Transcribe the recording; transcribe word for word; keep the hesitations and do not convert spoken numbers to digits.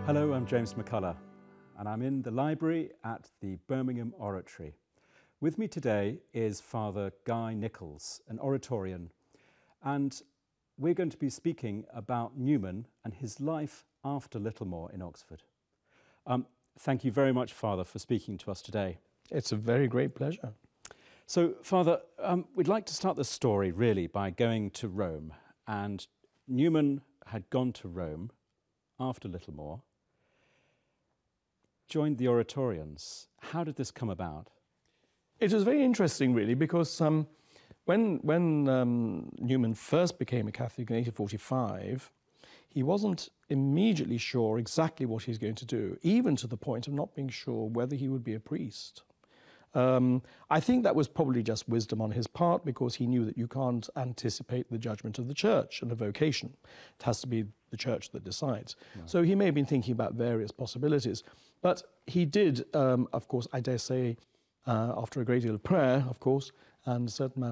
Hello, I'm James McCullough, and I'm in the library at the Birmingham Oratory. With me today is Father Guy Nicholls, an Oratorian, and we're going to be speaking about Newman and his life after Littlemore in Oxford. Um, thank you very much, Father, for speaking to us today. It's a very great pleasure. So, Father, um, we'd like to start the story really by going to Rome, and Newman had gone to Rome after Littlemore, joined the Oratorians. How did this come about? It was very interesting, really, because um, when, when um, Newman first became a Catholic in eighteen forty-five, he wasn't immediately sure exactly what he was going to do, even to the point of not being sure whether he would be a priest. Um, I think that was probably just wisdom on his part, because he knew that you can't anticipate the judgment of the church and a vocation. It has to be the church that decides. No. So he may have been thinking about various possibilities. But he did, um, of course, I dare say, uh, after a great deal of prayer, of course, and a certain amount